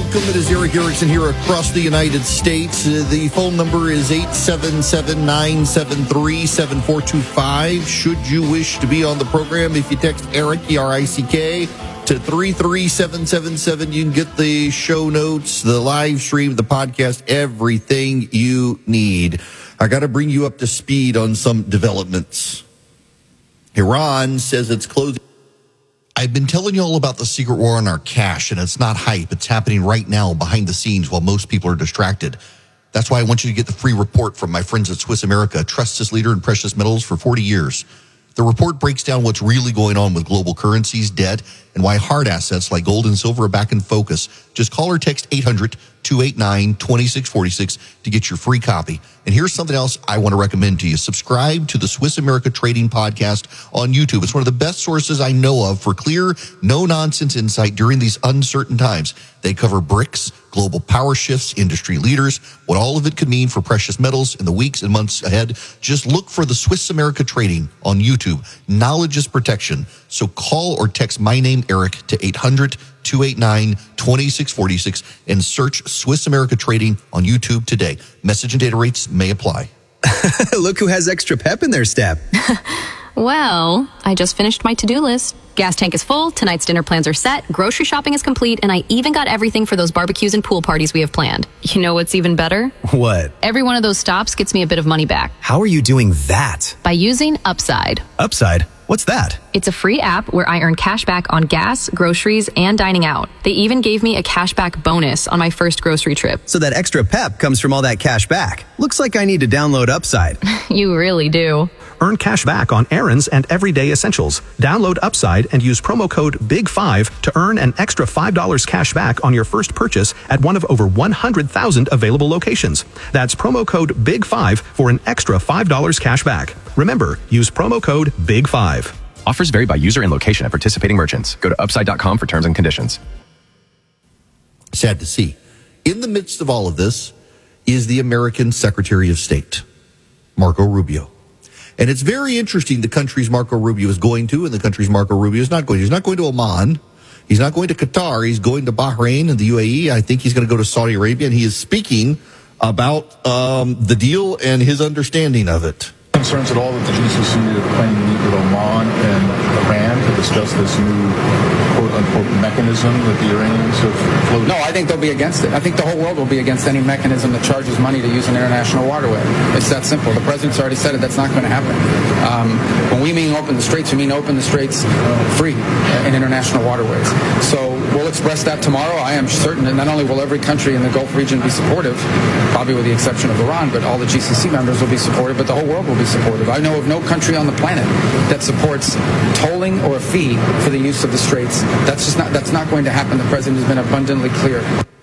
Welcome. It is Erick Erickson here across the United States. The phone number is 877-973-7425. Should you wish to be on the program, if you text Erick, E-R-I-C-K, to 33777, you can get the show notes, the live stream, the podcast, everything you need. I got to bring you up to speed on some developments. Iran says it's closing. I've been telling you all about the secret war on our cash, and it's not hype. It's happening right now behind the scenes while most people are distracted. That's why I want you to get the free report from my friends at Swiss America, trusted leader in precious metals for 40 years. The report breaks down what's really going on with global currencies, debt, and why hard assets like gold and silver are back in focus. Just call or text 800-289-2646 to get your free copy. And here's something else I want to recommend to you. Subscribe to the Swiss America Trading Podcast on YouTube. It's one of the best sources I know of for clear, no-nonsense insight during these uncertain times. They cover BRICS, global power shifts, industry leaders, what all of it could mean for precious metals in the weeks and months ahead. Just look for the Swiss America Trading on YouTube. Knowledge is protection. So call or text my name, Eric, to 800-289-2646 and search Swiss America Trading on YouTube today. Message and data rates may apply. Look who has extra pep in their step. Well, I just finished my to-do list. Gas tank is full, tonight's dinner plans are set, grocery shopping is complete, and I even got everything for those barbecues and pool parties we have planned. You know what's even better? What? Every one of those stops gets me a bit of money back. How are you doing that? By using Upside. Upside? What's that? It's a free app where I earn cash back on gas, groceries, and dining out. They even gave me a cashback bonus on my first grocery trip. So that extra pep comes from all that cash back. Looks like I need to download Upside. You really do. Earn cash back on errands and everyday essentials. Download Upside and use promo code BIG5 to earn an extra $5 cash back on your first purchase at one of over 100,000 available locations. That's promo code BIG5 for an extra $5 cash back. Remember, use promo code BIG5. Offers vary by user and location at participating merchants. Go to upside.com for terms and conditions. Sad to see. In the midst of all of this is the American Secretary of State, Marco Rubio. And it's very interesting the countries Marco Rubio is going to and the countries Marco Rubio is not going to. He's not going to Oman. He's not going to Qatar. He's going to Bahrain and the UAE. I think he's going to go to Saudi Arabia, and he is speaking about the deal and his understanding of it. Concerns at all that the GCC are planning to meet with Oman and Iran to discuss this new quote-unquote mechanism that the Iranians have floated? No, I think they'll be against it. I think the whole world will be against any mechanism that charges money to use an international waterway. It's that simple. The president's already said it. That's not going to happen. When we mean open the straits, we mean open the straits free in international waterways. So we'll express that tomorrow. I am certain that not only will every country in the Gulf region be supportive, probably with the exception of Iran, but all the GCC members will be supportive, but the whole world will be supportive. I know of no country on the planet that supports tolling or a fee for the use of the straits. That's not going to happen. The president has been abundantly clear.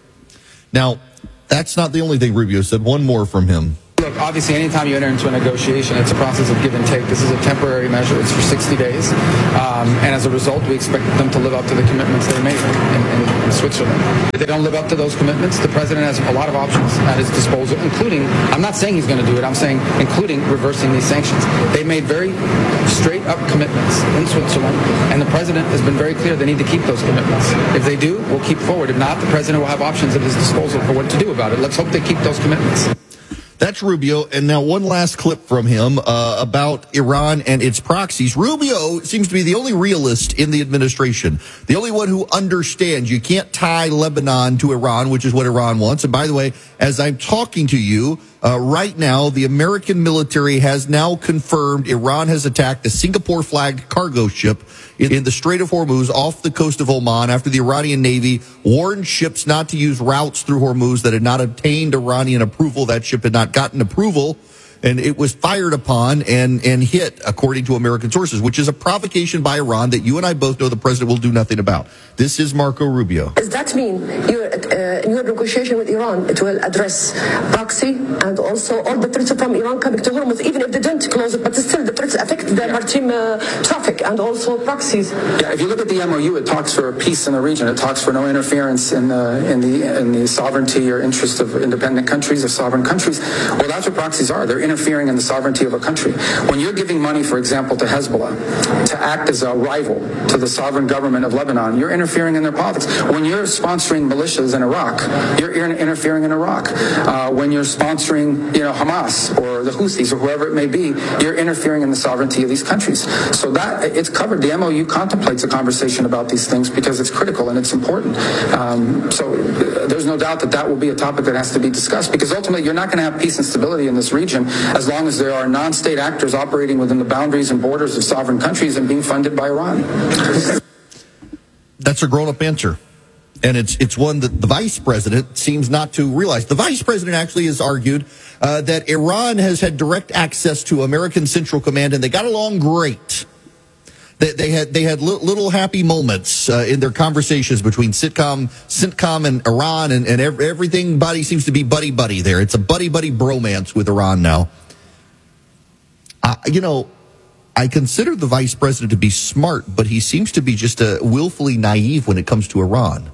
Now, that's not the only thing Rubio said. One more from him. Look, obviously, anytime you enter into a negotiation, it's a process of give and take. This is a temporary measure. It's for 60 days. And as a result, we expect them to live up to the commitments they made in Switzerland. If they don't live up to those commitments, the president has a lot of options at his disposal, including, I'm not saying he's going to do it, I'm saying including reversing these sanctions. They made very straight-up commitments in Switzerland, and the president has been very clear they need to keep those commitments. If they do, we'll keep forward. If not, the president will have options at his disposal for what to do about it. Let's hope they keep those commitments. That's Rubio. And now one last clip from him about Iran and its proxies. Rubio seems to be the only realist in the administration, the only one who understands you can't tie Lebanon to Iran, which is what Iran wants. And by the way, as I'm talking to you right now, the American military has now confirmed Iran has attacked a Singapore-flagged cargo ship in the Strait of Hormuz off the coast of Oman after the Iranian Navy warned ships not to use routes through Hormuz that had not obtained Iranian approval. That ship had not gotten approval, and it was fired upon and hit, according to American sources, which is a provocation by Iran that you and I both know the president will do nothing about. This is Marco Rubio. Does that mean your negotiation with Iran, it will address proxy and also all the threats from Iran coming to Hormuz, even if they don't close it, but still the threats affect the maritime traffic and also proxies? Yeah, if you look at the MOU, it talks for peace in the region. It talks for no interference in the sovereignty or interest of independent countries or sovereign countries. Well, that's what proxies are. They're interfering in the sovereignty of a country. When you're giving money, for example, to Hezbollah to act as a rival to the sovereign government of Lebanon, you're interfering in their politics. When you're sponsoring militias in Iraq, you're interfering in Iraq. When you're sponsoring, Hamas or the Houthis or whoever it may be, you're interfering in the sovereignty of these countries. So that it's covered. The MOU contemplates a conversation about these things because it's critical and it's important. So there's no doubt that will be a topic that has to be discussed, because ultimately you're not going to have peace and stability in this region as long as there are non-state actors operating within the boundaries and borders of sovereign countries and being funded by Iran. That's a grown-up answer. And it's one that the vice president seems not to realize. The vice president actually has argued that Iran has had direct access to American Central Command, and they got along great. They had little happy moments in their conversations between CENTCOM and Iran, and everybody seems to be buddy there. It's a buddy bromance with Iran now. I consider the vice president to be smart, but he seems to be just willfully naive when it comes to Iran.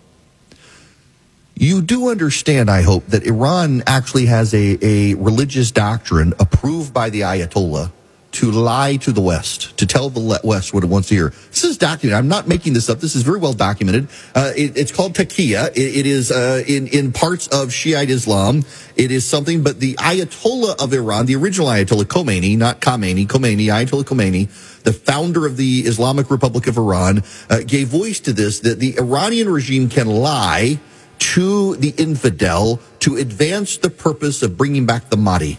You do understand, I hope, that Iran actually has a religious doctrine approved by the Ayatollah to lie to the West, to tell the West what it wants to hear. This is documented. I'm not making this up. This is very well documented. It's called taqiyya. It is in parts of Shiite Islam. It is something, but the Ayatollah of Iran, the original Ayatollah Khomeini, not Khomeini, Ayatollah Khomeini, the founder of the Islamic Republic of Iran, gave voice to this, that the Iranian regime can lie to the infidel to advance the purpose of bringing back the Mahdi.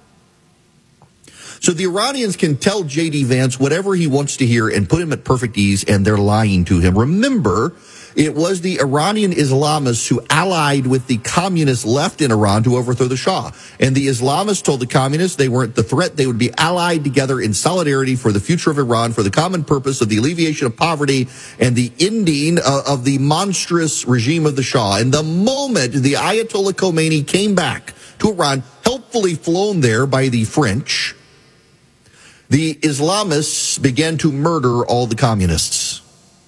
So the Iranians can tell J.D. Vance whatever he wants to hear and put him at perfect ease, and they're lying to him. Remember, it was the Iranian Islamists who allied with the communist left in Iran to overthrow the Shah. And the Islamists told the communists they weren't the threat. They would be allied together in solidarity for the future of Iran, for the common purpose of the alleviation of poverty and the ending of the monstrous regime of the Shah. And the moment the Ayatollah Khomeini came back to Iran, helpfully flown there by the French, the Islamists began to murder all the communists.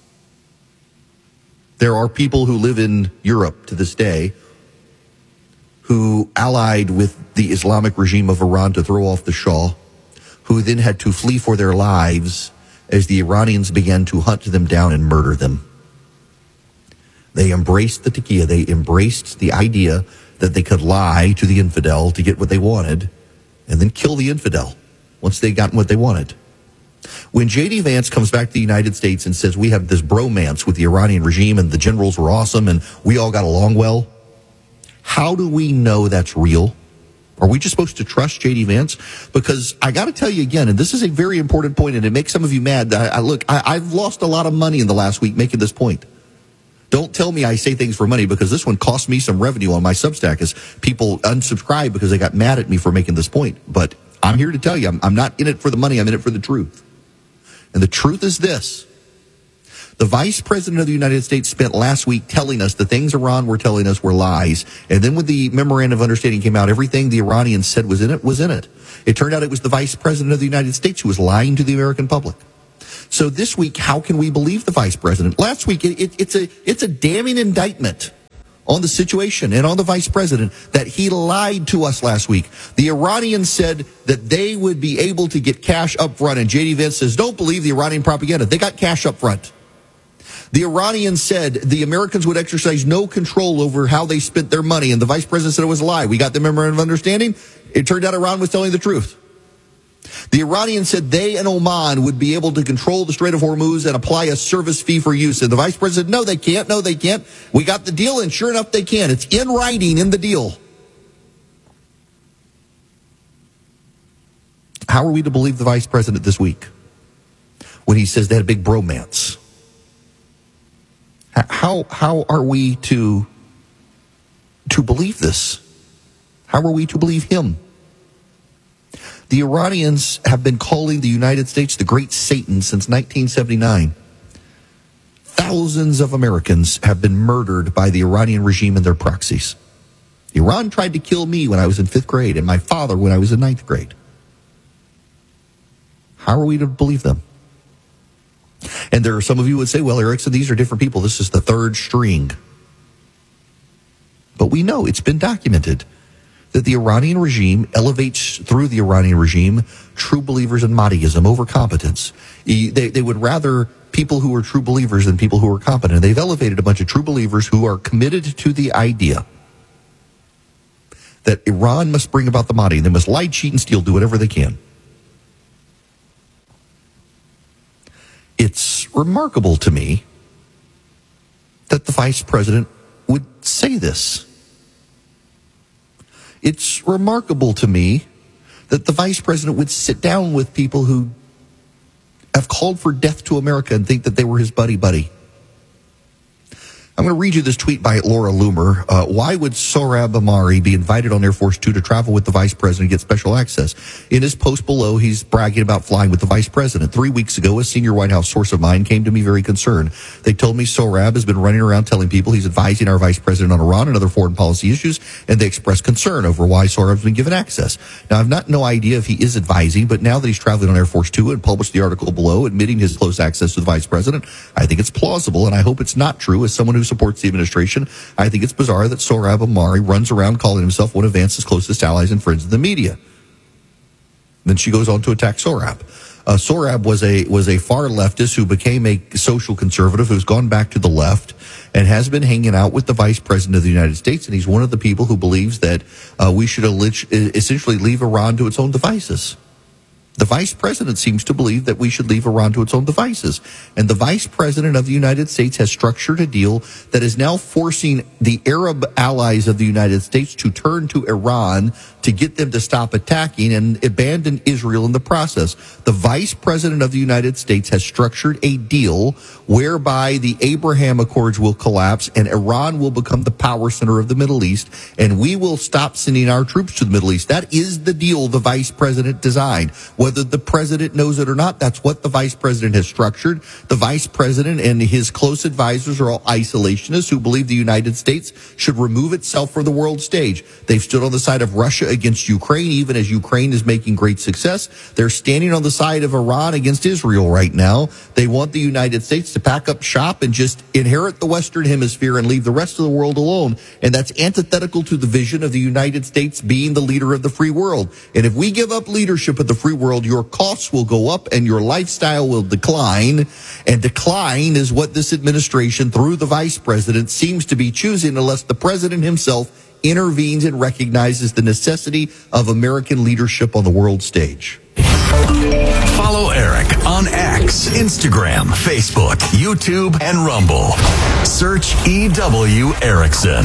There are people who live in Europe to this day who allied with the Islamic regime of Iran to throw off the Shah, who then had to flee for their lives as the Iranians began to hunt them down and murder them. They embraced the taqiyya. They embraced the idea that they could lie to the infidel to get what they wanted and then kill the infidel once they got what they wanted. When J.D. Vance comes back to the United States and says we have this bromance with the Iranian regime and the generals were awesome and we all got along well, how do we know that's real? Are we just supposed to trust J.D. Vance? Because I got to tell you again, and this is a very important point, and it makes some of you mad. I've lost a lot of money in the last week making this point. Don't tell me I say things for money, because this one cost me some revenue on my Substack as people unsubscribe because they got mad at me for making this point. But I'm here to tell you, I'm not in it for the money, I'm in it for the truth. And the truth is this. The vice president of the United States spent last week telling us the things Iran were telling us were lies. And then when the memorandum of understanding came out, everything the Iranians said was in it. It turned out it was the vice president of the United States who was lying to the American public. So this week, how can we believe the vice president? Last week, it's a damning indictment on the situation and on the vice president that he lied to us last week. The Iranians said that they would be able to get cash up front, and J.D. Vance says, don't believe the Iranian propaganda. They got cash up front. The Iranians said the Americans would exercise no control over how they spent their money, and the vice president said it was a lie. We got the memorandum of understanding. It turned out Iran was telling the truth. The Iranians said they and Oman would be able to control the Strait of Hormuz and apply a service fee for use. And the vice president said, no, they can't. We got the deal, and sure enough, they can. It's in writing in the deal. How are we to believe the vice president this week when he says they had a big bromance? How are we to believe this? How are we to believe him? The Iranians have been calling the United States the Great Satan since 1979. Thousands of Americans have been murdered by the Iranian regime and their proxies. Iran tried to kill me when I was in 5th grade and my father when I was in 9th grade. How are we to believe them? And there are some of you who would say, well, Erickson, these are different people. This is the third string. But we know it's been documented that the Iranian regime elevates through the Iranian regime true believers in Mahdiism over competence. They would rather people who are true believers than people who are competent. They've elevated a bunch of true believers who are committed to the idea that Iran must bring about the Mahdi. They must lie, cheat, and steal, do whatever they can. It's remarkable to me that the vice president would say this. It's remarkable to me that the vice president would sit down with people who have called for death to America and think that they were his buddy. I'm going to read you this tweet by Laura Loomer. Why would Sohrab Ahmari be invited on Air Force 2 to travel with the vice president and get special access? In his post below, he's bragging about flying with the vice president. 3 weeks ago, a senior White House source of mine came to me very concerned. They told me Sohrab has been running around telling people he's advising our vice president on Iran and other foreign policy issues, and they expressed concern over why Sohrab's been given access. Now, I've no idea if he is advising, but now that he's traveling on Air Force 2 and published the article below admitting his close access to the vice president, I think it's plausible, and I hope it's not true. As someone who supports the administration, I think it's bizarre that Sohrab Ahmari runs around calling himself one of Vance's closest allies and friends in the media. Then she goes on to attack Sohrab. Sohrab was a far leftist who became a social conservative who's gone back to the left and has been hanging out with the vice president of the United States, and he's one of the people who believes that we should essentially leave Iran to its own devices. The vice president seems to believe that we should leave Iran to its own devices. And the vice president of the United States has structured a deal that is now forcing the Arab allies of the United States to turn to Iran to get them to stop attacking and abandon Israel in the process. The vice president of the United States has structured a deal whereby the Abraham Accords will collapse and Iran will become the power center of the Middle East, and we will stop sending our troops to the Middle East. That is the deal the vice president designed. Whether the president knows it or not, that's what the vice president has structured. The vice president and his close advisors are all isolationists who believe the United States should remove itself from the world stage. They've stood on the side of Russia against Ukraine, even as Ukraine is making great success. They're standing on the side of Iran against Israel right now. They want the United States to pack up shop and just inherit the Western Hemisphere and leave the rest of the world alone. And that's antithetical to the vision of the United States being the leader of the free world. And if we give up leadership of the free world, your costs will go up and your lifestyle will decline. And decline is what this administration, through the vice president, seems to be choosing unless the president himself intervenes and recognizes the necessity of American leadership on the world stage. Follow Eric on X, Instagram, Facebook, YouTube, and Rumble. Search EW Erickson.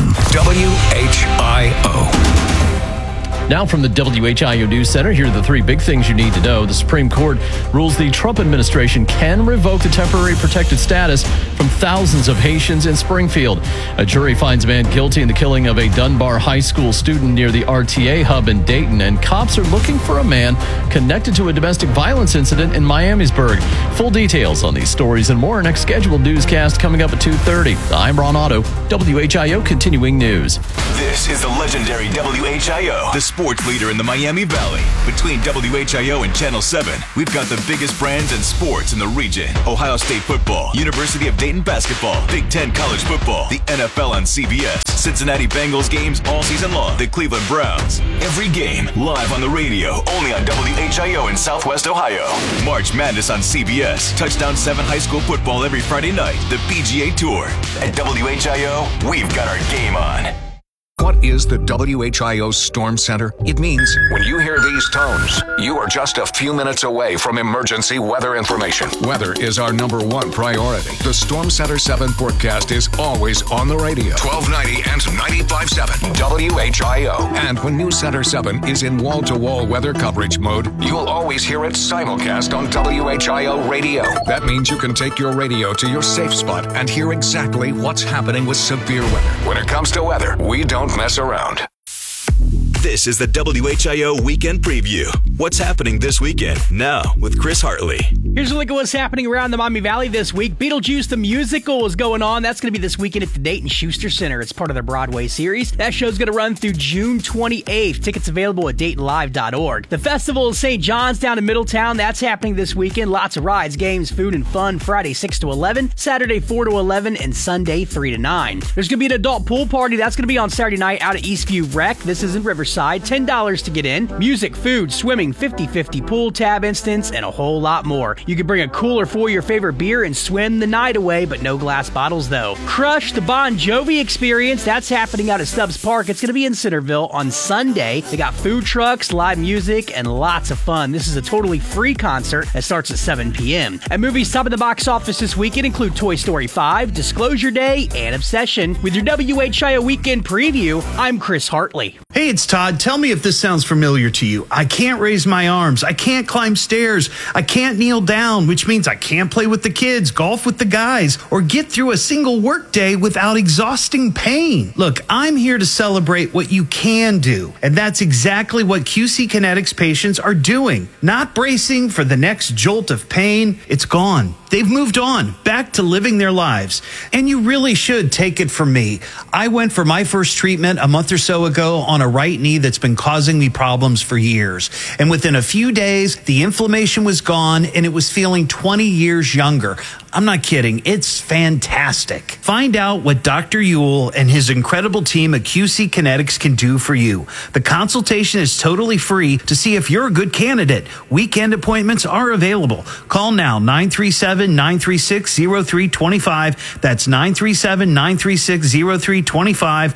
WHIO. Now from the WHIO News Center, here are the three big things you need to know. The Supreme Court rules the Trump administration can revoke the temporary protected status from thousands of Haitians in Springfield. A jury finds a man guilty in the killing of a Dunbar High School student near the RTA hub in Dayton, and cops are looking for a man connected to a domestic violence incident in Miamisburg. Full details on these stories and more. Next scheduled newscast coming up at 2:30. I'm Ron Otto, WHIO Continuing News. This is the legendary WHIO, the sports leader in the Miami Valley. Between WHIO and Channel 7, we've got the biggest brands in sports in the region. Ohio State football, University of Dayton basketball, Big Ten college football, the NFL on CBS, Cincinnati Bengals games all season long, the Cleveland Browns. Every game live on the radio, only on WHIO in Southwest Ohio. March Madness on CBS, Touchdown 7 high school football every Friday night, the PGA Tour. At WHIO, we've got our game on. What is the WHIO Storm Center? It means when you hear these tones, you are just a few minutes away from emergency weather information. Weather is our #1 priority. The Storm Center 7 forecast is always on the radio. 1290 and 95.7 WHIO. And when News Center 7 is in wall-to-wall weather coverage mode, you'll always hear it simulcast on WHIO radio. That means you can take your radio to your safe spot and hear exactly what's happening with severe weather. When it comes to weather, we don't mess around. This is the WHIO Weekend Preview. What's happening this weekend? Now, with Chris Hartley. Here's a look at what's happening around the Miami Valley this week. Beetlejuice the Musical is going on. That's going to be this weekend at the Dayton Schuster Center. It's part of their Broadway series. That show's going to run through June 28th. Tickets available at DaytonLive.org. The Festival of St. John's down in Middletown. That's happening this weekend. Lots of rides, games, food, and fun. Friday 6 to 11, Saturday 4 to 11, and Sunday 3 to 9. There's going to be an adult pool party. That's going to be on Saturday night out at Eastview Rec. This is in Riverside. Riverside, $10 to get in. Music, food, swimming, 50-50 pool tab instance, and a whole lot more. You can bring a cooler for your favorite beer and swim the night away, but no glass bottles though. Crush the Bon Jovi experience. That's happening out at Stubbs Park. It's going to be in Centerville on Sunday. They got food trucks, live music, and lots of fun. This is a totally free concert that starts at 7 p.m. And movies top of the box office this weekend include Toy Story 5, Disclosure Day, and Obsession. With your WHIO Weekend Preview, I'm Chris Hartley. Hey, it's Todd. Tell me if this sounds familiar to you. I can't raise my arms. I can't climb stairs. I can't kneel down, which means I can't play with the kids, golf with the guys, or get through a single workday without exhausting pain. Look, I'm here to celebrate what you can do, and that's exactly what QC Kinetics patients are doing. Not bracing for the next jolt of pain. It's gone. They've moved on, back to living their lives. And you really should take it from me. I went for my first treatment a month or so ago on a right knee that's been causing me problems for years. And within a few days, the inflammation was gone and it was feeling 20 years younger. I'm not kidding. It's fantastic. Find out what Dr. Ewell and his incredible team at QC Kinetics can do for you. The consultation is totally free to see if you're a good candidate. Weekend appointments are available. Call now, 937-936-0325. That's 937-936-0325.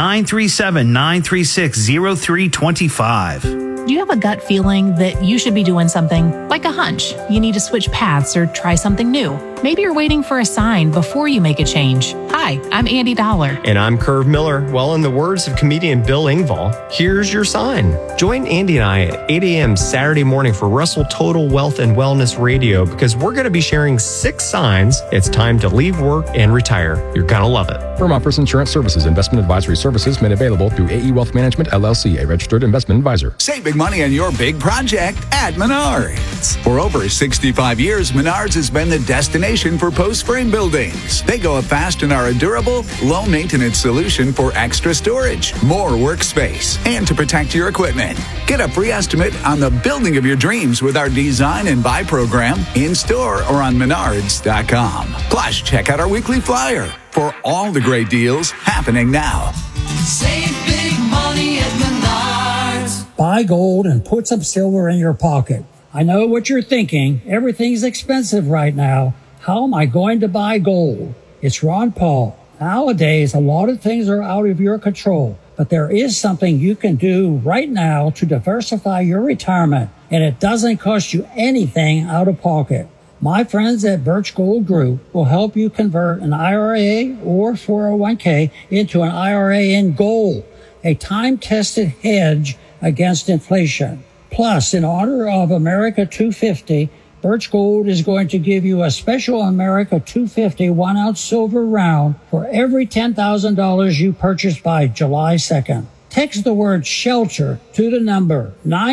937-936-0325. Do you have a gut feeling that you should be doing something, like a hunch? You need to switch paths or try something new. Maybe you're waiting for a sign before you make a change. Hi, I'm Andy Dollar. And I'm Curve Miller. Well, in the words of comedian Bill Engvall, here's your sign. Join Andy and I at 8 a.m. Saturday morning for Russell Total Wealth and Wellness Radio, because we're going to be sharing 6 signs it's time to leave work and retire. You're going to love it. Firm offers insurance services. Investment advisory services made available through AE Wealth Management, LLC, a registered investment advisor. Save big money on your big project at Menards. For over 65 years, Menards has been the destination for post-frame buildings. They go up fast and are a durable, low-maintenance solution for extra storage, more workspace, and to protect your equipment. Get a free estimate on the building of your dreams with our Design and Buy program in-store or on Menards.com. Plus, check out our weekly flyer for all the great deals happening now. Save big money at Menards. Buy gold and put some silver in your pocket. I know what you're thinking. Everything's expensive right now. How am I going to buy gold? It's Ron Paul. Nowadays, a lot of things are out of your control, but there is something you can do right now to diversify your retirement, and it doesn't cost you anything out of pocket. My friends at Birch Gold Group will help you convert an IRA or 401k into an IRA in gold, a time-tested hedge against inflation. Plus, in honor of America 250, Birch Gold is going to give you a special America 250 1-ounce silver round for every $10,000 you purchase by July 2nd. Text the word SHELTER to the number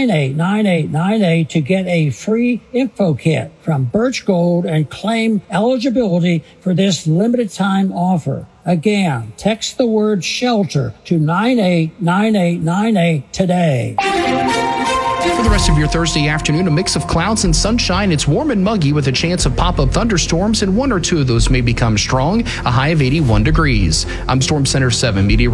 989898 to get a free info kit from Birch Gold and claim eligibility for this limited time offer. Again, text the word SHELTER to 989898 today. For the rest of your Thursday afternoon, a mix of clouds and sunshine. It's warm and muggy with a chance of pop-up thunderstorms, and 1 or 2 of those may become strong, a high of 81 degrees. I'm Storm Center 7 Meteorologist